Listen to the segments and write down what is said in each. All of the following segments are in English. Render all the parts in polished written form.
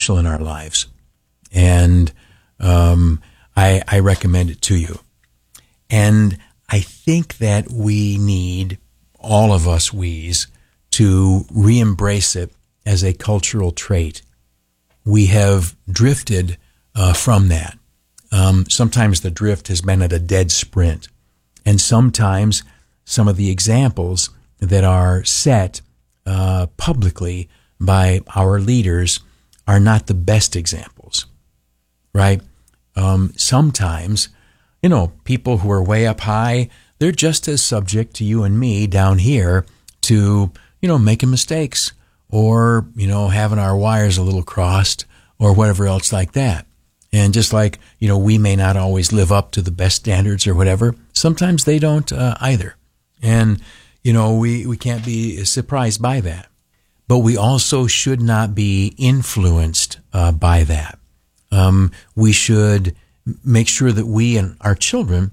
essential in our lives. And I recommend it to you. And I think that we need, all of us we's, to re-embrace it as a cultural trait. We have drifted from that. Sometimes the drift has been at a dead sprint. And sometimes some of the examples that are set publicly by our leaders are not the best examples, right? Sometimes, people who are way up high, they're just as subject to you and me down here to, making mistakes or, having our wires a little crossed or whatever else like that. And just like, we may not always live up to the best standards or whatever, sometimes they don't either. And, we can't be surprised by that. But we also should not be influenced by that. We should make sure that we and our children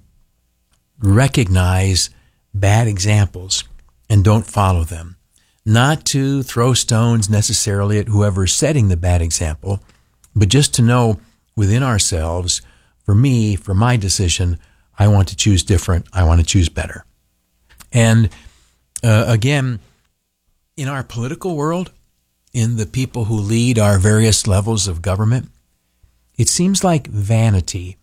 recognize bad examples and don't follow them. Not to throw stones necessarily at whoever's setting the bad example, but just to know within ourselves, for me, for my decision, I want to choose different. I want to choose better. And again, in our political world, in the people who lead our various levels of government, it seems like vanity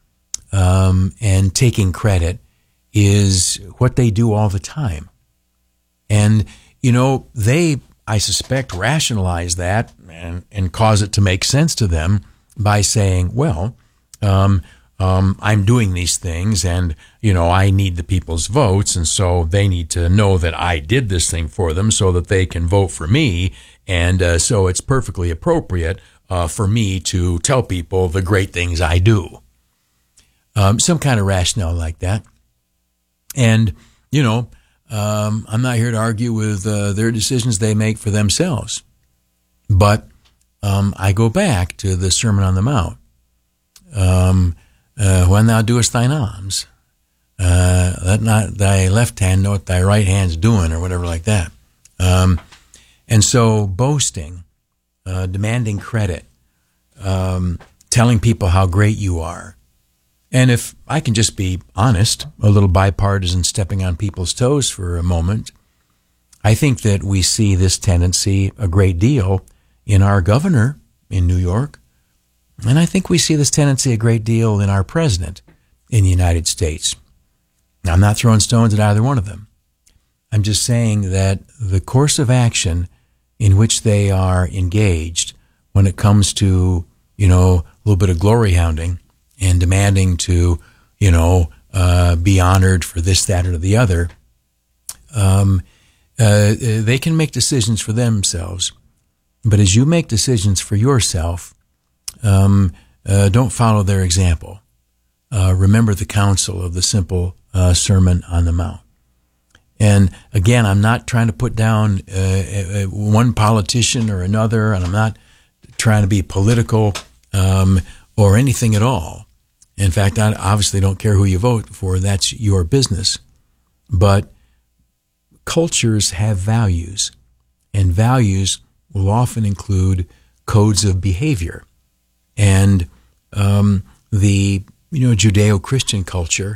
and taking credit is what they do all the time. And, they, I suspect, rationalize that and cause it to make sense to them by saying, well, I'm doing these things and, I need the people's votes. And so they need to know that I did this thing for them so that they can vote for me. And so it's perfectly appropriate for me to tell people the great things I do. Some kind of rationale like that. And, I'm not here to argue with their decisions they make for themselves. But I go back to the Sermon on the Mount. When thou doest thine alms, let not thy left hand know what thy right hand's doing, or whatever like that. And so boasting, demanding credit, telling people how great you are. And if I can just be honest, a little bipartisan, stepping on people's toes for a moment, I think that we see this tendency a great deal in our governor in New York. And I think we see this tendency a great deal in our president in the United States. Now, I'm not throwing stones at either one of them. I'm just saying that the course of action in which they are engaged when it comes to, a little bit of glory hounding and demanding to, be honored for this, that, or the other, they can make decisions for themselves. But as you make decisions for yourself, don't follow their example. Remember the counsel of the simple Sermon on the Mount. And again, I'm not trying to put down one politician or another, and I'm not trying to be political or anything at all. In fact, I obviously don't care who you vote for. That's your business. But cultures have values, and values will often include codes of behavior. And the Judeo-Christian culture,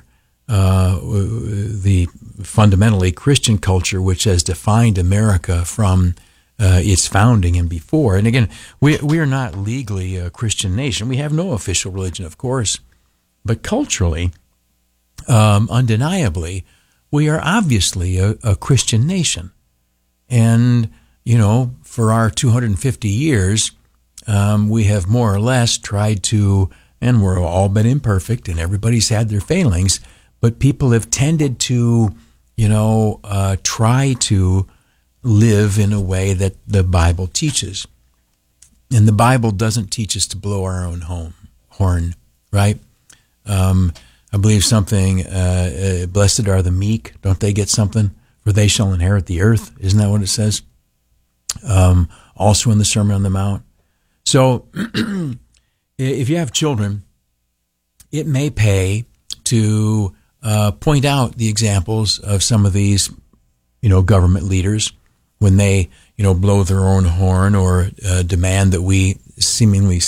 the fundamentally Christian culture, which has defined America from its founding and before. And again, we are not legally a Christian nation. We have no official religion, of course. But culturally, undeniably, we are obviously a Christian nation. And, for our 250 years, we have more or less tried to, and we're all been imperfect, and everybody's had their failings, but people have tended to, try to live in a way that the Bible teaches. And the Bible doesn't teach us to blow our own horn, right? I believe something, blessed are the meek, don't they get something? For they shall inherit the earth. Isn't that what it says? Also in the Sermon on the Mount. So if you have children, it may pay to point out the examples of some of these, government leaders when they, blow their own horn or demand that we seemingly